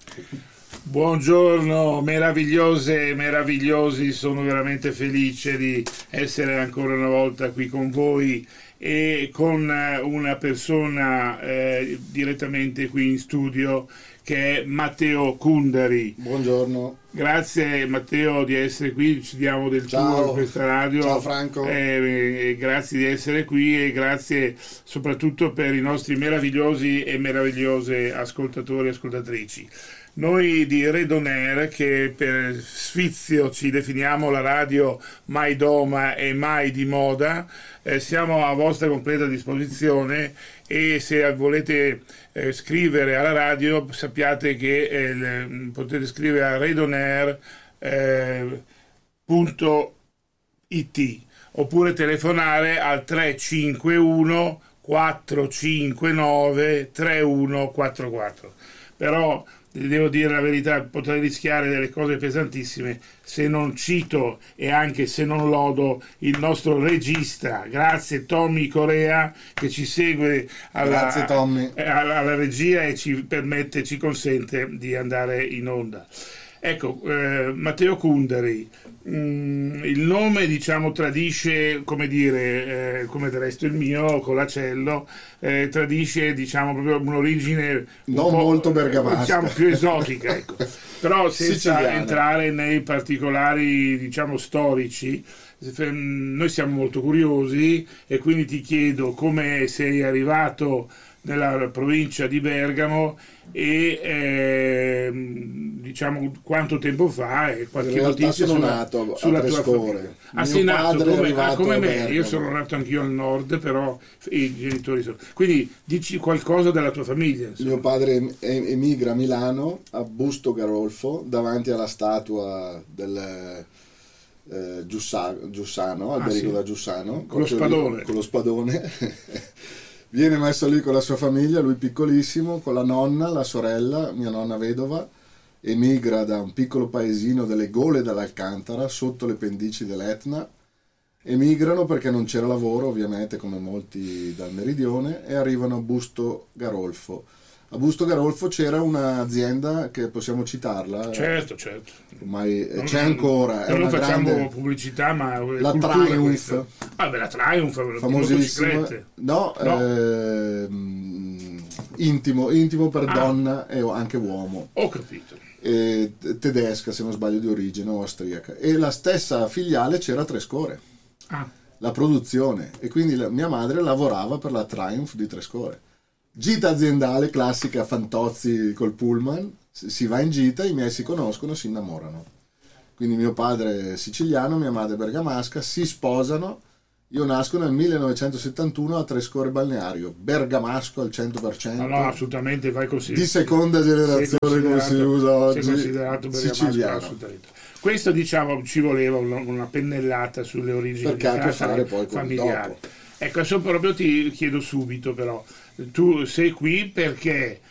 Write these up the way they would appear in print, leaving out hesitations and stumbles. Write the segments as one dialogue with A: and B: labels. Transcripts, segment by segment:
A: Buongiorno, meravigliose e meravigliosi, sono veramente felice di essere ancora una volta qui con voi e con una persona direttamente qui in studio che è Matteo Kundari.
B: Buongiorno.
A: Grazie Matteo di essere qui, ci diamo del tuo in questa radio.
B: Ciao Franco.
A: Grazie di essere qui e grazie soprattutto per i nostri meravigliosi e meravigliose ascoltatori e ascoltatrici. Noi di Red On Air, che per sfizio ci definiamo la radio mai doma e mai di moda, siamo a vostra completa disposizione e se volete scrivere alla radio sappiate che potete scrivere a redonair.it oppure telefonare al 351 459 3144. Però devo dire la verità, potrei rischiare delle cose pesantissime se non cito e anche se non lodo il nostro regista. Grazie Tommy Corea che ci segue
B: Grazie, Tommy.
A: alla regia e ci consente di andare in onda. Ecco, Matteo Kundari, il nome diciamo tradisce, come dire, come del resto il mio, Colacello, tradisce diciamo proprio un'origine
B: non molto bergamasca,
A: diciamo più esotica, ecco. Però senza entrare nei particolari diciamo storici, noi siamo molto curiosi e quindi ti chiedo come sei arrivato nella provincia di Bergamo e diciamo quanto tempo fa e qualche notizia sulla tua famiglia. Sei nato come me, io sono nato anch'io al nord, però i genitori sono. Quindi dici qualcosa della tua famiglia. Insomma.
B: Mio padre emigra a Milano, a Busto Garolfo, davanti alla statua del Giussano, Alberico da Giussano,
A: con lo spadone.
B: Con lo spadone. Viene messo lì con la sua famiglia, lui piccolissimo, con la nonna, la sorella, mia nonna vedova, emigra da un piccolo paesino delle Gole dall'Alcantara, sotto le pendici dell'Etna. Emigrano perché non c'era lavoro, ovviamente, come molti dal meridione, e arrivano a Busto Garolfo. A Busto Garolfo c'era un'azienda che possiamo citarla.
A: Certo.
B: Ormai c'è ancora.
A: Noi non facciamo pubblicità, ma
B: la Triumph.
A: La Triumph,
B: famosissima. No. Intimo per donna e anche uomo.
A: Ho capito.
B: Tedesca, se non sbaglio, di origine, o austriaca. E la stessa filiale c'era a Trescore. La produzione. E quindi mia madre lavorava per la Triumph di Trescore. Gita aziendale classica, Fantozzi col pullman, si va in gita, i miei si conoscono, si innamorano. Quindi mio padre è siciliano, mia madre è bergamasca, si sposano. Io nasco nel 1971 a Trescore Balneario, bergamasco al 100%.
A: No, assolutamente, vai così.
B: Di seconda generazione, come si usa oggi.
A: Sei considerato bergamasco, assolutamente. Questo diciamo ci voleva una pennellata sulle origini
B: perché ha a che fare poi con
A: familiari. Ecco, adesso proprio ti chiedo subito però, tu sei qui perché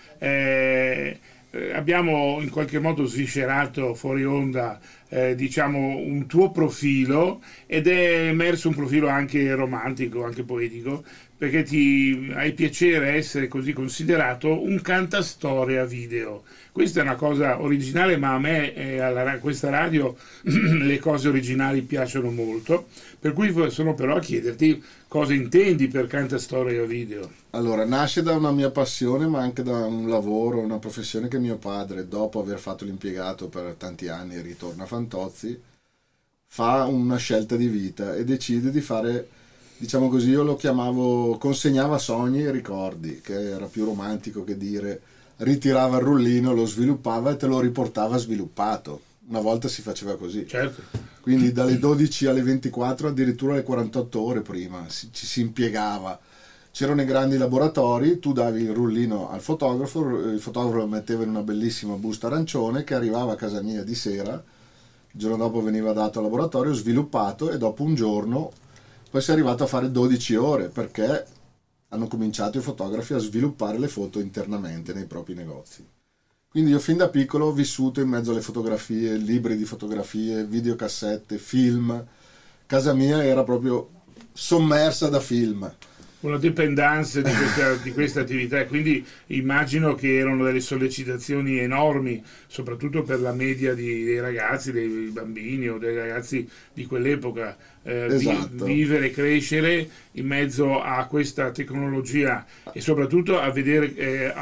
A: abbiamo in qualche modo sviscerato fuori onda diciamo un tuo profilo ed è emerso un profilo anche romantico, anche poetico, perché ti hai piacere essere così considerato un cantastorie a video. Questa è una cosa originale, ma a me a questa radio le cose originali piacciono molto, per cui sono però a chiederti cosa intendi per cantastorie a video.
B: Allora, nasce da una mia passione, ma anche da un lavoro, una professione che mio padre, dopo aver fatto l'impiegato per tanti anni e ritorna a Fantozzi, fa una scelta di vita e decide di fare, diciamo così, io lo chiamavo consegnava sogni e ricordi, che era più romantico che dire ritirava il rullino, lo sviluppava e te lo riportava sviluppato. Una volta si faceva così.
A: Certo.
B: Quindi dalle 12 alle 24, addirittura alle 48 ore prima ci si impiegava. C'erano i grandi laboratori, tu davi il rullino al fotografo, il fotografo lo metteva in una bellissima busta arancione che arrivava a casa mia di sera, il giorno dopo veniva dato al laboratorio, sviluppato, e dopo un giorno poi si è arrivato a fare 12 ore perché hanno cominciato i fotografi a sviluppare le foto internamente nei propri negozi. Quindi io fin da piccolo ho vissuto in mezzo alle fotografie, libri di fotografie, videocassette, film. Casa mia era proprio sommersa da film.
A: una dependance di questa attività, e quindi immagino che erano delle sollecitazioni enormi, soprattutto per la media dei ragazzi, dei bambini o dei ragazzi di quell'epoca,
B: Esatto.
A: vivere e crescere in mezzo a questa tecnologia e soprattutto a vedere,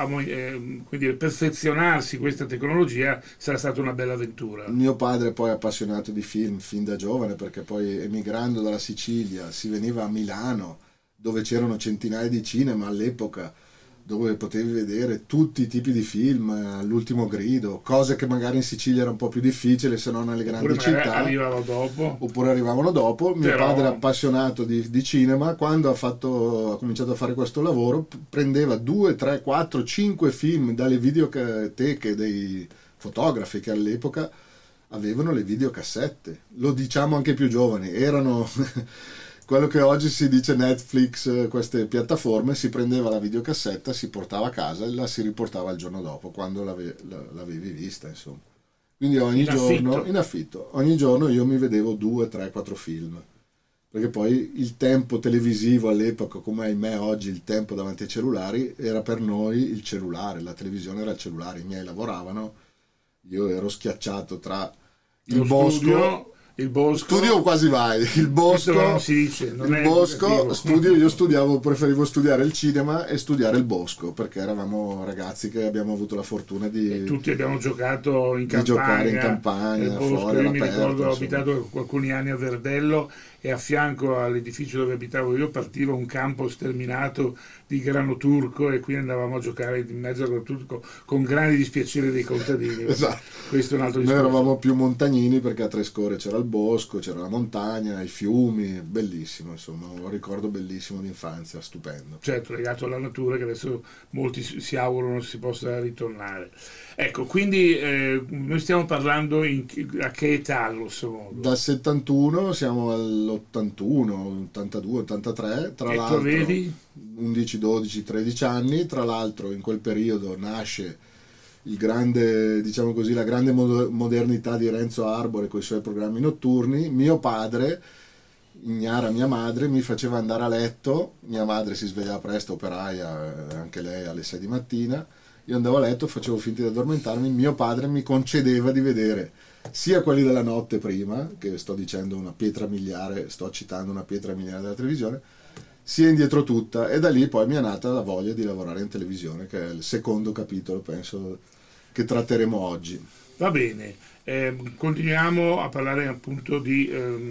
A: quindi perfezionarsi questa tecnologia sarà stata una bella avventura.
B: Mio padre poi è appassionato di film fin da giovane, perché poi emigrando dalla Sicilia si veniva a Milano, dove c'erano centinaia di cinema all'epoca, dove potevi vedere tutti i tipi di film, all'ultimo grido, cose che magari in Sicilia era un po' più difficile, se non nelle grandi città.
A: Arrivavano dopo.
B: Oppure arrivavano dopo. Mio padre, appassionato di cinema, quando ha cominciato a fare questo lavoro, prendeva 2, 3, 4, 5 film dalle videoteche dei fotografi che all'epoca avevano le videocassette. Lo diciamo anche più giovani, erano quello che oggi si dice Netflix, queste piattaforme. Si prendeva la videocassetta, si portava a casa e la si riportava il giorno dopo, quando l'avevi vista, insomma. Quindi in affitto, ogni giorno io mi vedevo 2, 3, 4 film, perché poi il tempo televisivo all'epoca, come ahimè oggi il tempo davanti ai cellulari, era per noi il cellulare, la televisione era il cellulare. I miei lavoravano, io ero schiacciato tra il bosco.
A: Il bosco.
B: Studio quasi vai. Il bosco.
A: Non si dice, non
B: il bosco. Studio. Io preferivo studiare il cinema e studiare il bosco, perché eravamo ragazzi che abbiamo avuto la fortuna di.
A: E tutti abbiamo giocato in campagna.
B: Di giocare in campagna, fuori
A: io
B: all'aperto.
A: Mi ricordo, ho
B: insomma.
A: abitato alcuni anni a Verdello, e a fianco all'edificio dove abitavo io partiva un campo sterminato di grano turco, e quindi andavamo a giocare in mezzo al grano turco con grande dispiacere dei contadini.
B: Esatto.
A: Questo è un altro discorso.
B: Noi eravamo più montagnini, perché a Trescore c'era il bosco, c'era la montagna, i fiumi, bellissimo, insomma, un ricordo bellissimo di infanzia, stupendo.
A: Certo, legato alla natura, che adesso molti si augurano si possa ritornare. Ecco, quindi noi stiamo parlando a che età, grosso modo?
B: Dal 71 siamo all'81, 82, 83, tra l'altro.
A: Tu avevi?
B: 11, 12, 13 anni, tra l'altro in quel periodo nasce il grande, diciamo così, la grande modernità di Renzo Arbore con i suoi programmi notturni. Mio padre, ignara mia madre, mi faceva andare a letto. Mia madre si svegliava presto, operaia, anche lei alle 6 di mattina. Io andavo a letto, facevo finta di addormentarmi. Mio padre mi concedeva di vedere sia quelli della notte prima, che sto dicendo una pietra miliare, sto citando una pietra miliare della televisione, sia Indietro tutta, e da lì poi mi è nata la voglia di lavorare in televisione, che è il secondo capitolo, penso, che tratteremo oggi.
A: Va bene, continuiamo a parlare appunto di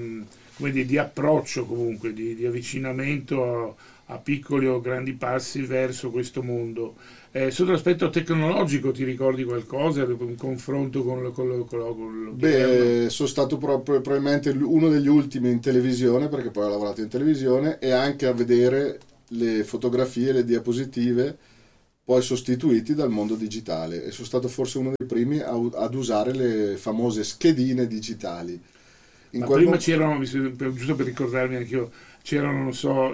A: approccio, comunque, di avvicinamento a piccoli o grandi passi verso questo mondo. Sotto l'aspetto tecnologico ti ricordi qualcosa, un confronto con lo
B: Beh, sono stato probabilmente uno degli ultimi in televisione, perché poi ho lavorato in televisione, e anche a vedere le fotografie, le diapositive, poi sostituiti dal mondo digitale, e sono stato forse uno dei primi ad usare le famose schedine digitali.
A: Prima c'erano, giusto per ricordarmi anch'io, c'erano, non so,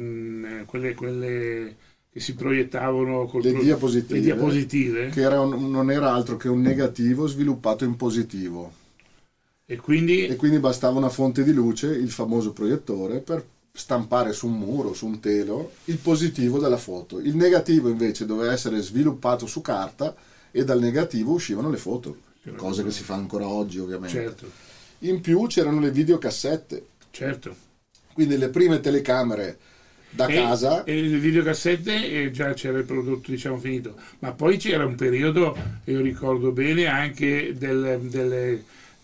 A: quelle che si proiettavano
B: le
A: diapositive,
B: che non era altro che un negativo sviluppato in positivo,
A: e quindi
B: bastava una fonte di luce, il famoso proiettore, per stampare su un muro, su un telo, il positivo della foto. Il negativo invece doveva essere sviluppato su carta, e dal negativo uscivano le foto, cosa che si fa ancora oggi, ovviamente.
A: Certo.
B: In più c'erano le videocassette,
A: certo,
B: quindi le prime telecamere da casa.
A: E le videocassette già c'era il prodotto, diciamo, finito, ma poi c'era un periodo, io ricordo bene, anche delle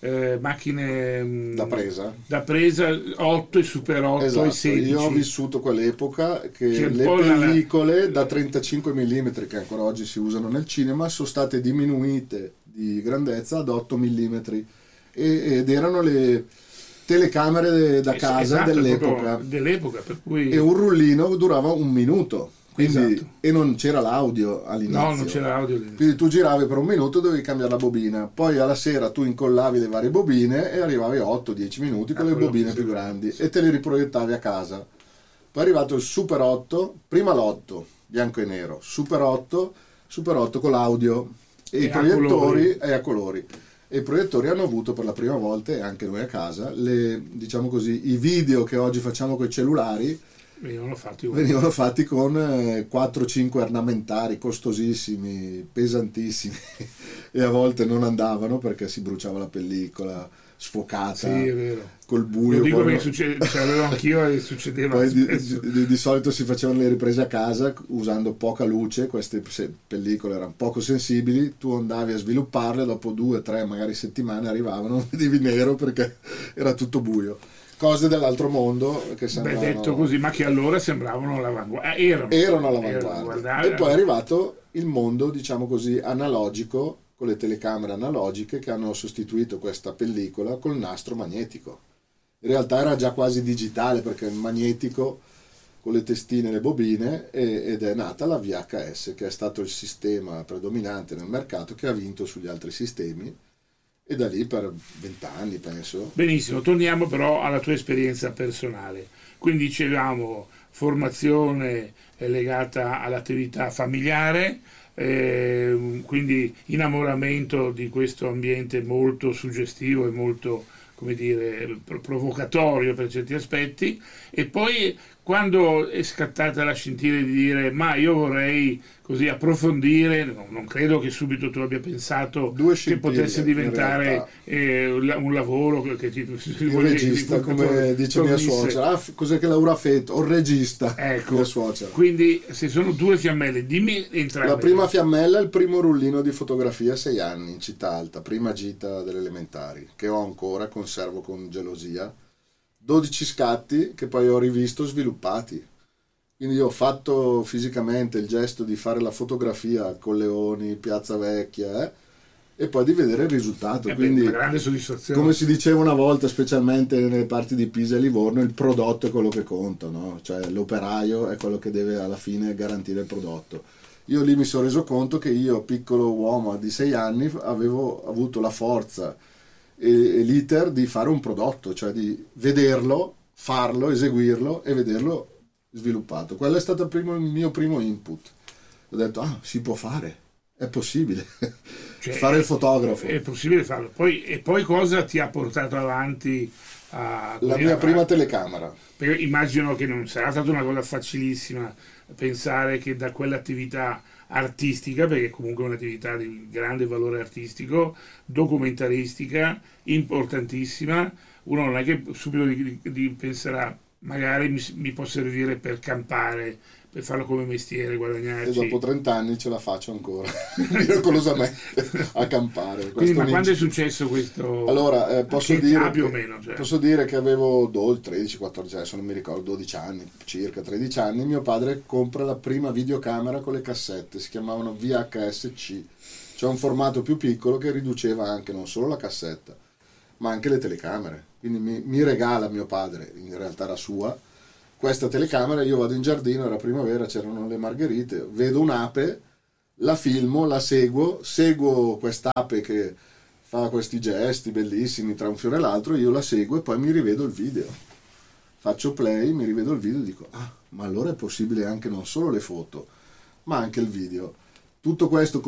A: macchine
B: da
A: presa 8 e Super 8,
B: esatto,
A: e 16.
B: Io ho vissuto quell'epoca che le pellicole da 35 mm, che ancora oggi si usano nel cinema, sono state diminuite di grandezza ad 8 mm, ed erano le telecamere da casa,
A: esatto, dell'epoca, per cui.
B: E un rullino durava 1 minuto, quindi,
A: esatto.
B: E non c'era l'audio all'inizio.
A: No, non c'era l'audio all'inizio.
B: Quindi tu giravi per 1 minuto, dovevi cambiare la bobina, poi alla sera tu incollavi le varie bobine e arrivavi a 8-10 minuti con le bobine più grandi, e te le riproiettavi a casa. Poi è arrivato il Super 8, prima l'8 bianco e nero, Super 8 con l'audio e i proiettori a colori. E i proiettori hanno avuto per la prima volta, e anche noi a casa, diciamo così, i video che oggi facciamo con i cellulari, venivano fatti con 4-5 ornamentari costosissimi, pesantissimi e a volte non andavano perché si bruciava la pellicola sfocata.
A: Sì, è vero.
B: Col buio.
A: Lo dico perché l'avevo anch'io e succedeva.
B: Poi di solito si facevano le riprese a casa usando poca luce, queste pellicole erano poco sensibili, tu andavi a svilupparle, dopo 2-3 magari settimane arrivavano, vedevi nero perché era tutto buio. Cose dell'altro mondo che sembravano...
A: detto così, ma che allora sembravano all'avanguardia. Erano
B: all'avanguardia. E poi è arrivato il mondo, diciamo così, analogico, con le telecamere analogiche che hanno sostituito questa pellicola col nastro magnetico. In realtà era già quasi digitale perché il magnetico con le testine e le bobine ed è nata la VHS, che è stato il sistema predominante nel mercato che ha vinto sugli altri sistemi, e da lì per 20 anni penso.
A: Benissimo, torniamo però alla tua esperienza personale. Quindi dicevamo formazione legata all'attività familiare, quindi innamoramento di questo ambiente molto suggestivo e molto, come dire, provocatorio per certi aspetti, e poi quando è scattata la scintilla di dire ma io vorrei così approfondire, non credo che subito tu abbia pensato che potesse diventare un lavoro che ti
B: il regista, come dice mia suocera, cos'è che lavora a Fetto? Un regista,
A: ecco,
B: mia suocera.
A: Quindi se sono 2 fiammelle, dimmi entrambe.
B: La prima fiammella è il primo rullino di fotografia a 6 anni in città alta, prima gita delle elementari, che ho ancora, conservo con gelosia, 12 scatti che poi ho rivisto sviluppati. Quindi io ho fatto fisicamente il gesto di fare la fotografia a Colleoni, Piazza Vecchia, e poi di vedere il risultato. Quindi,
A: una grande soddisfazione.
B: Come si diceva una volta, specialmente nelle parti di Pisa e Livorno, il prodotto è quello che conta, no? Cioè l'operaio è quello che deve alla fine garantire il prodotto. Io lì mi sono reso conto che io, piccolo uomo di 6 anni, avevo avuto la forza e l'iter di fare un prodotto, cioè di vederlo, farlo, eseguirlo e vederlo sviluppato. Quello è stato il mio primo input. Ho detto, si può fare, è possibile. Cioè, fare il fotografo.
A: È possibile farlo. E poi cosa ti ha portato avanti
B: la mia prima telecamera?
A: Perché immagino che non sarà stata una cosa facilissima pensare che da quell'attività artistica, perché comunque è un'attività di grande valore artistico, documentaristica, importantissima, uno non è che subito penserà magari mi può servire per campare, per farlo come mestiere, guadagnarci.
B: E dopo 30 anni ce la faccio ancora, miracolosamente, a campare.
A: Quindi, ma quando è successo questo?
B: Allora, posso dire
A: più o meno, cioè.
B: Posso dire che avevo 13, 14, adesso non mi ricordo, 12 anni, circa 13 anni, mio padre compra la prima videocamera con le cassette, si chiamavano VHS-C, cioè un formato più piccolo che riduceva anche non solo la cassetta, ma anche le telecamere. Quindi mi regala mio padre, in realtà era sua, questa telecamera. Io vado in giardino, era primavera, c'erano le margherite, vedo un'ape, la filmo, la seguo quest'ape che fa questi gesti bellissimi tra un fiore e l'altro, io la seguo e poi mi rivedo il video. Faccio play, mi rivedo il video e dico, ma allora è possibile anche non solo le foto, ma anche il video. Tutto questo